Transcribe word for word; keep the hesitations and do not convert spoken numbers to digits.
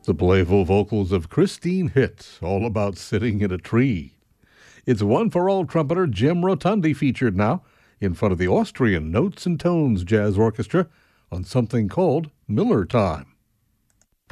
The playful vocals of Christine Hitt, all about sitting in a tree. It's one for all trumpeter Jim Rotundi featured now in front of the Austrian Notes and Tones Jazz Orchestra on something called Miller Time.